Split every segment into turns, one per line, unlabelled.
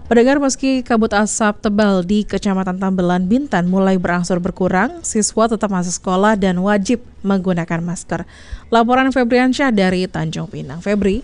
Pendengar, meski kabut asap tebal di Kecamatan Tambelan, Bintan mulai berangsur berkurang, siswa tetap masuk sekolah dan wajib menggunakan masker. Laporan Febriansyah dari Tanjung Pinang. Febri.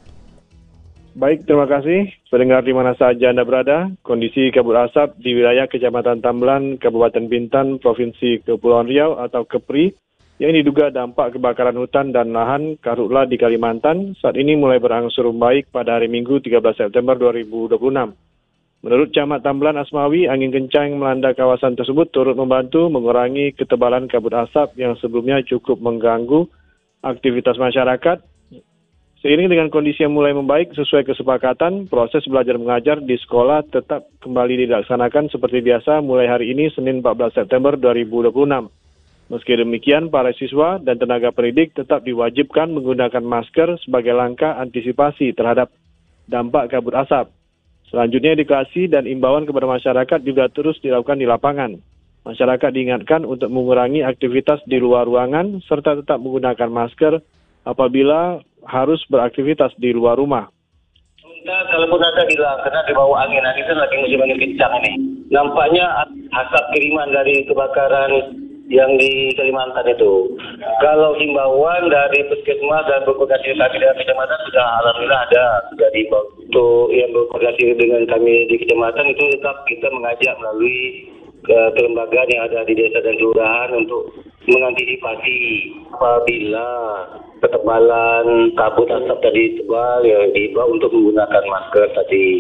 Baik, terima kasih. Pendengar di mana saja Anda berada, kondisi kabut asap di wilayah Kecamatan Tambelan, Kabupaten Bintan, Provinsi Kepulauan Riau atau Kepri, yang diduga dampak kebakaran hutan dan lahan karhutla di Kalimantan, saat ini mulai berangsur membaik pada hari Minggu 13 September 2026. Menurut Camat Tambelan Asmawi, angin kencang yang melanda kawasan tersebut turut membantu mengurangi ketebalan kabut asap yang sebelumnya cukup mengganggu aktivitas masyarakat. Seiring dengan kondisi yang mulai membaik sesuai kesepakatan, proses belajar mengajar di sekolah tetap kembali dilaksanakan seperti biasa mulai hari ini Senin 14 September 2026. Meski demikian, para siswa dan tenaga pendidik tetap diwajibkan menggunakan masker sebagai langkah antisipasi terhadap dampak kabut asap. Selanjutnya, edukasi dan imbauan kepada masyarakat juga terus dilakukan di lapangan. Masyarakat diingatkan untuk mengurangi aktivitas di luar ruangan serta tetap menggunakan masker apabila harus beraktivitas di luar rumah.
Kalaupun ada hilang, karena di bawah angin itu lagi musim angin kencang ini. Nampaknya asap kiriman dari kebakaran yang di Kalimantan itu. Kalau himbauan dari puskesmas dan berkoordinasi dengan kecamatan sudah alhamdulillah ada, sudah diimbau. Untuk yang berkoordinasi dengan kami di kecamatan itu tetap kita mengajak melalui kelembagaan yang ada di desa dan kelurahan untuk mengantisipasi apabila ketebalan kabut asap tadi tebal ya diimbau untuk menggunakan masker tadi.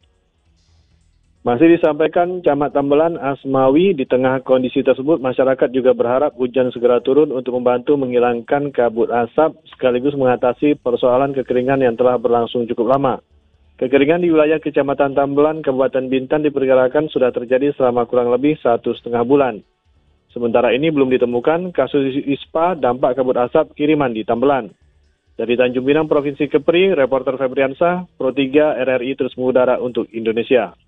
Masih disampaikan Camat Tambelan Asmawi, di tengah kondisi tersebut masyarakat juga berharap hujan segera turun untuk membantu menghilangkan kabut asap sekaligus mengatasi persoalan kekeringan yang telah berlangsung cukup lama. Kekeringan di wilayah Kecamatan Tambelan, Kabupaten Bintan diperkirakan sudah terjadi selama kurang lebih 1,5 bulan. Sementara ini belum ditemukan kasus ISPA dampak kabut asap kiriman di Tambelan. Dari Tanjung Pinang, Provinsi Kepri, reporter Febriansyah, Pro 3 RRI terus mengudara untuk Indonesia.